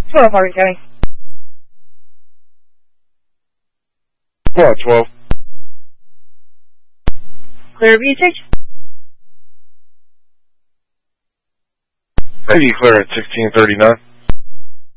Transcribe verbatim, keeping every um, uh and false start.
twelve, Morgan County. Squad twelve. Clear of usage? Maybe clear at sixteen thirty-nine.